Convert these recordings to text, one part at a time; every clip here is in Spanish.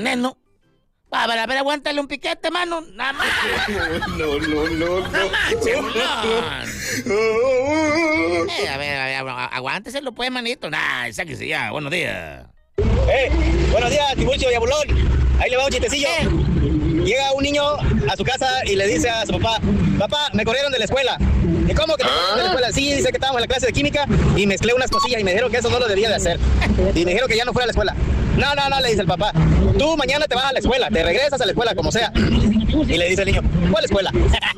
Neno. A ver, aguántale un piquete, mano. Nada más. No. Nada más, Bulón. A ver, aguántese, lo puede, manito. Nah, sáquese ya. Buenos días. Buenos días, Tiburcio y Abulón. Ahí le va un chistecillo. Llega un niño a su casa y le dice a su papá, papá, me corrieron de la escuela. ¿Y cómo que te corrieron de la escuela? Sí, dice que estábamos en la clase de química y mezclé unas cosillas y me dijeron que eso no lo debía de hacer. Y me dijeron que ya no fuera a la escuela. No, le dice el papá. Tú mañana te vas a la escuela, te regresas a la escuela como sea. Y le dice el niño, ¿cuál escuela?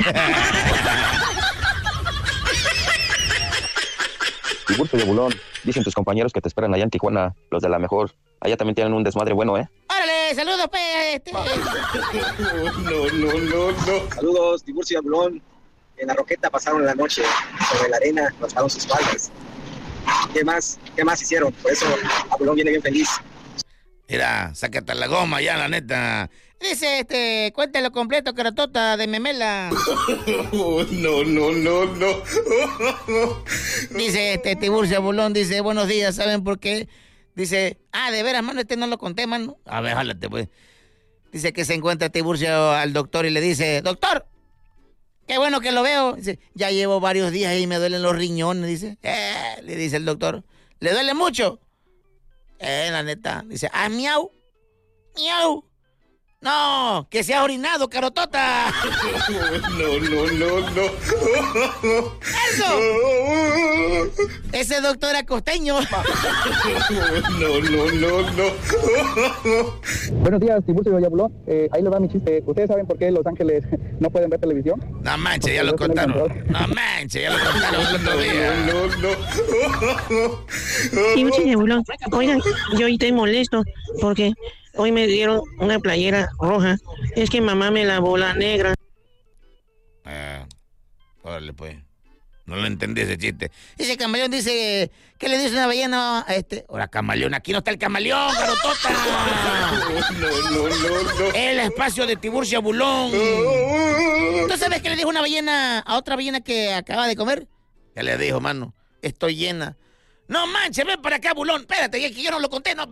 Tiburcio y Abulón, dicen tus compañeros que te esperan allá en Tijuana, los de la mejor. Allá también tienen un desmadre bueno, ¿eh? ¡Órale! ¡Saludos, pues! No. Saludos, Tiburcio y Abulón. En la Roqueta pasaron la noche sobre la arena, rasparon sus espaldas. ¿Qué más hicieron? Por eso Abulón viene bien feliz. Mira, sácate la goma ya, la neta. Dice, cuéntalo completo, Carotota, de Memela. No. Dice, Tiburcio Abulón, dice, buenos días, ¿saben por qué? Dice, de veras, mano, no lo conté, mano. A ver, jálate, pues. Dice que se encuentra Tiburcio al doctor y le dice, doctor, qué bueno que lo veo. Dice, ya llevo varios días y me duelen los riñones, dice. Le dice el doctor, ¿le duele mucho? La neta. Dice, miau. No, que se ha orinado, Carotota. No. ¡Eso! Ese doctor era costeño. No. Buenos días, Tiburcio y Abulón. Ahí les va mi chiste. ¿Ustedes saben por qué Los Ángeles no pueden ver televisión? No manches, ya lo contaron. No. Tiburcio y Abulón, oigan, yo hoy estoy molesto porque hoy me dieron una playera roja. Es que mamá me lavó la negra. Órale, pues. No lo entendí ese chiste. Ese camaleón dice que le dice una ballena a Ahora, camaleón, aquí no está el camaleón, Carotota. No. El espacio de Tiburcio Abulón. ¿Tú sabes qué le dijo una ballena a otra ballena que acaba de comer? ¿Qué le dijo, mano? Estoy llena. No manches, ven para acá, Abulón. Espérate, que yo no lo conté, no.